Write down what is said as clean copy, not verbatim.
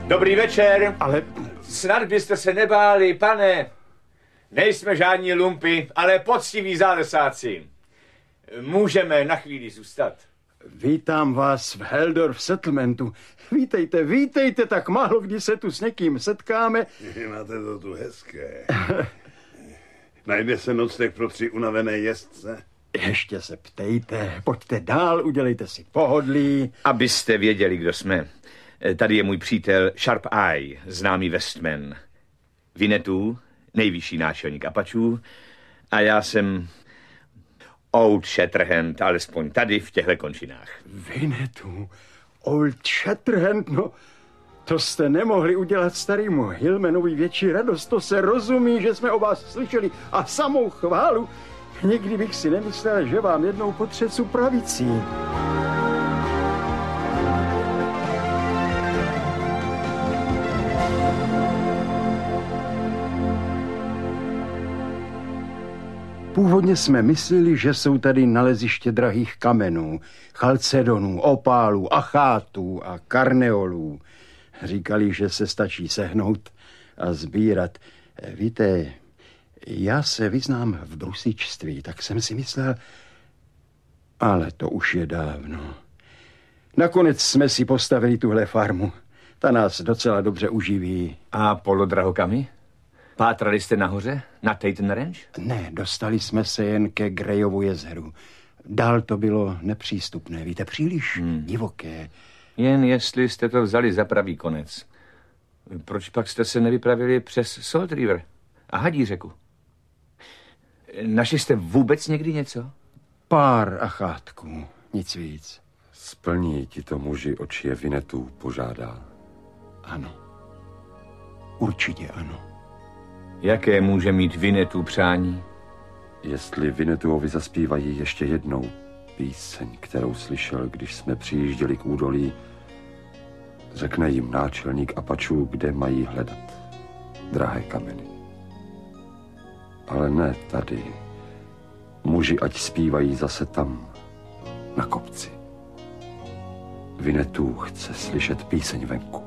Dobrý večer. Ale... Snad byste se nebáli, pane. Nejsme žádní lumpy, ale poctiví zálesáci. Můžeme na chvíli zůstat. Vítám vás v Heldorf Settlementu. Vítejte, tak málo kdy se tu s někým setkáme. Máte to tu hezké. Najde se nocleh pro 3 unavené jezdce? Ještě se ptejte, pojďte dál, udělejte si pohodlí. Abyste věděli, kdo jsme. Tady je můj přítel Sharp Eye, známý Westman. Winnetou, nejvyšší náčelník Apačů. A já jsem Old Shatterhand, alespoň tady v těchto končinách. Winnetou, Old Shatterhand, no... To jste nemohli udělat starýmu Hillmanovi větší radost, to se rozumí, že jsme o vás slyšeli a samou chválu. Nikdy bych si nemyslel, že vám jednou potřesu pravicí. Původně jsme mysleli, že jsou tady naleziště drahých kamenů, chalcedonů, opálů, achátů a karneolů. Říkali, že se stačí sehnout a sbírat. Víte, já se vyznám v brusičství, tak jsem si myslel, ale to už je dávno. Nakonec jsme si postavili tuhle farmu. Ta nás docela dobře uživí. A polodrahokami? Pátrali jste nahoře? Na Taten Ranch? Ne, dostali jsme se jen ke Greyovu jezeru. Dál to bylo nepřístupné, víte, příliš divoké. Jen jestli jste to vzali za pravý konec. Proč pak jste se nevypravili přes Salt River a Hadí řeku? Našli jste vůbec někdy něco? Pár achátků, nic víc. Splní ti to muži, o čije Winnetou požádá? Ano. Určitě ano. Jaké může mít Winnetou přání? Jestli Winnetouovi zaspívají ještě jednou píseň, kterou slyšel, když jsme přijížděli k údolí, řekne jim náčelník Apačů, kde mají hledat drahé kameny. Ale ne tady. Muži ať zpívají zase tam, na kopci. Winnetou chce slyšet píseň venku.